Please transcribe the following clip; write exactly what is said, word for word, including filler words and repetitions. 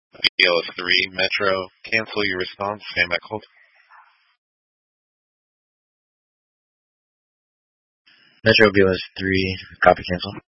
B L S three, Metro. Cancel your response. Stand back hold. Metro B L S three, copy cancel.